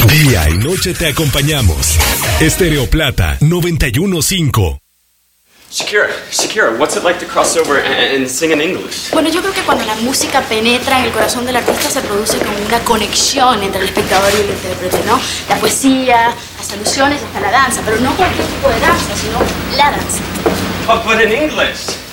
Día y noche te acompañamos. Estéreo Plata 91.5. Shakira, what's it like to cross over and sing in English? Bueno, yo creo que cuando la música penetra en el corazón del artista se produce como una conexión entre el espectador y el intérprete, ¿no? La poesía, las alusiones, hasta la danza, pero no cualquier tipo de danza, sino la danza. But in English.